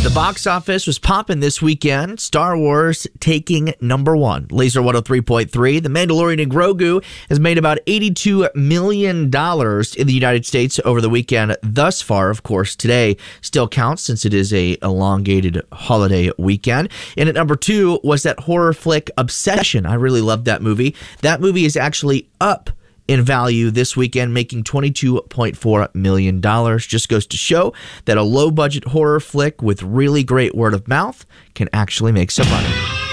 The box office was popping this weekend. Star Wars taking number one. Laser 103.3. The Mandalorian and Grogu has made about $82 million in the United States over the weekend thus far. Of course, today still counts since it is a elongated holiday weekend. And at number two was that horror flick Obsession. I really loved that movie. That movie is actually up in value this weekend, making $22.4 million. Just goes to show that a low-budget horror flick with really great word of mouth can actually make some money.